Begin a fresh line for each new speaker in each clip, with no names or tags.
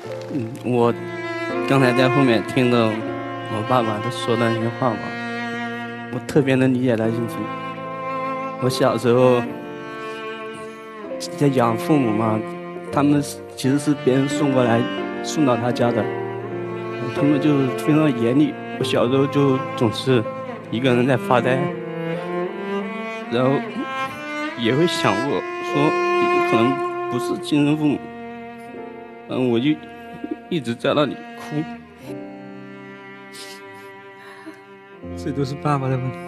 我刚才在后面听到我爸爸他说的那些话嘛，我特别能理解他心情。我小时候在养父母嘛，他们其实是别人送到他家的，他们就是非常严厉。我小时候就总是一个人在发呆，然后也会想过说可能不是亲生父母，我就一直在那里哭，这都是爸爸的问题。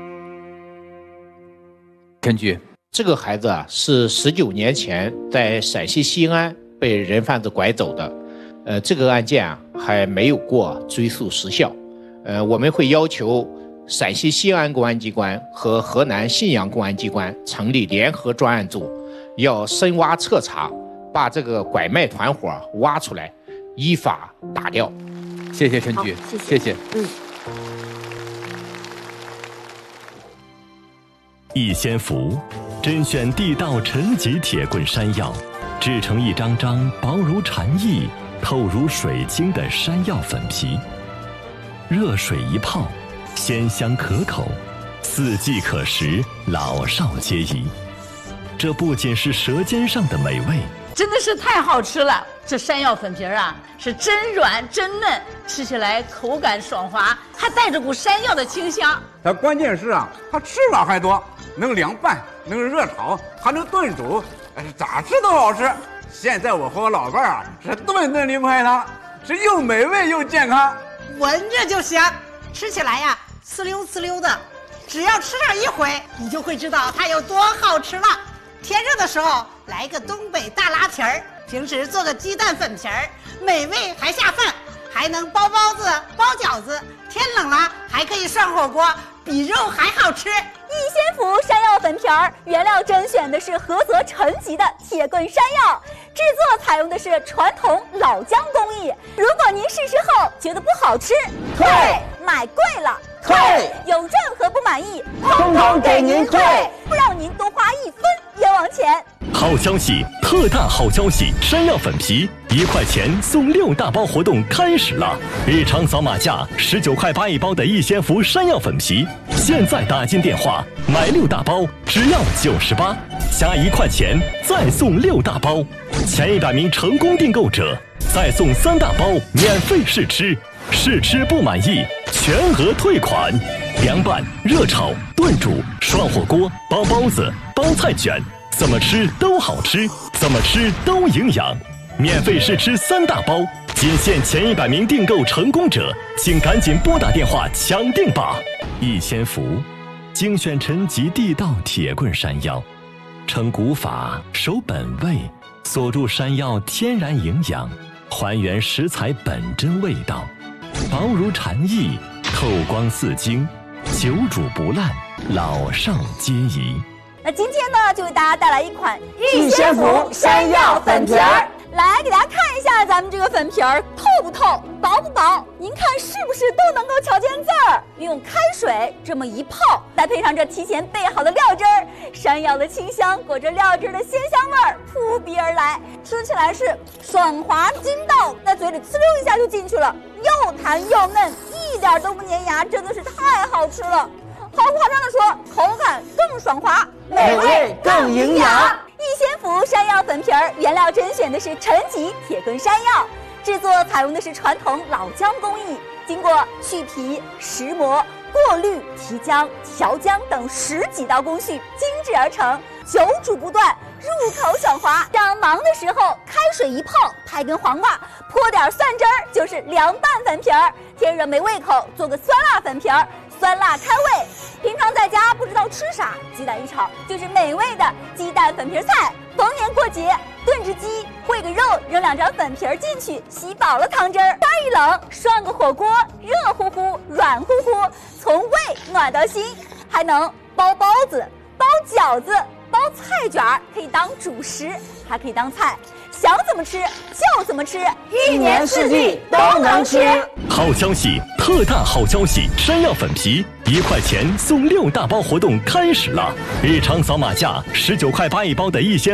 根据这个孩子是19年前在陕西西安被人贩子拐走的，这个案件还没有过追诉时效，我们会要求陕西西安公安机关和河南信阳公安机关成立联合专案组，要深挖彻查，把这个拐卖团伙挖出来，依法打掉。
谢谢陈局，谢谢。
逸仙福，甄选地道陈吉铁棍山药，制成一张张薄如蝉翼、透如水晶的山药粉皮，热水一泡，鲜香可口，四季可食，老少皆宜。这不仅是舌尖上的美味，
真的是太好吃了。这山药粉皮是真软真嫩，吃起来口感爽滑，还带着股山药的清香。
它关键是它吃法还多，能凉拌，能热炒，还能炖煮，咋吃都好吃。现在我和我老伴儿是顿顿离不开它，是又美味又健康，
闻着就香，吃起来呲溜呲溜的，只要吃上一回，你就会知道它有多好吃了。天热的时候来个东北大拉皮儿，平时做个鸡蛋粉皮儿，美味还下饭，还能包包子、包饺子。天冷了还可以涮火锅，比肉还好吃。
逸仙福山药粉皮儿原料甄选的是菏泽陈吉的铁棍山药，制作采用的是传统老姜工艺。如果您试吃后觉得不好吃，退；买贵了，退；有任何不满意，
统统给您退，
不让您多花1分冤枉钱。
好消息，特大好消息！山药粉皮1块钱送6大包活动开始了！日常扫码价19块8一包的逸仙福山药粉皮，现在打进电话买6大包只要98，加1块钱再送6大包，前100名成功订购者再送3大包免费试吃，试吃不满意全额退款。凉拌、热炒、炖煮、涮火锅、包包子、包菜卷。怎么吃都好吃，怎么吃都营养。免费试吃3大包，仅限前100名订购成功者，请赶紧拨打电话抢订吧！逸仙福，精选陈吉地道铁棍山药，成古法，守本味，锁住山药天然营养，还原食材本真味道，薄如蝉翼，透光似晶，久煮不烂，老少皆宜。
那今天呢，就为大家带来一款
逸仙福山药粉皮儿。
来给大家看一下咱们这个粉皮儿透不透，薄不薄？您看是不是都能够瞧见字儿？用开水这么一泡，再配上这提前备好的料汁儿，山药的清香裹着料汁的鲜香味儿扑鼻而来，吃起来是爽滑筋道，在嘴里呲溜一下就进去了，又弹又嫩，一点都不粘牙，真的是太好吃了。毫不夸张的说，口感更爽滑，
美味更营养。
逸仙福山药粉皮儿原料甄选的是陈吉铁棍山药，制作采用的是传统老姜工艺，经过去皮、石磨、过滤、提浆、调浆等10几道工序精制而成，久煮不断，入口爽滑。让忙的时候开水一泡，拍根黄瓜，泼点蒜汁儿，就是凉拌粉皮儿。天热没胃口，做个酸辣粉皮儿，酸辣开胃。平常在家不知道吃啥，鸡蛋一炒就是美味的鸡蛋粉皮菜。逢年过节炖只鸡，烩个肉，扔2张粉皮儿进去，吸饱了汤汁儿。天一冷，涮个火锅，热乎乎、软乎乎，从胃暖到心。还能包包子、包饺子、包菜卷，可以当主食，还可以当菜。想怎么吃就怎么吃
，1年4季都能吃。
好消息，特大好消息！山药粉皮1块钱送6大包活动开始了！日常扫码价19块8一包的逸仙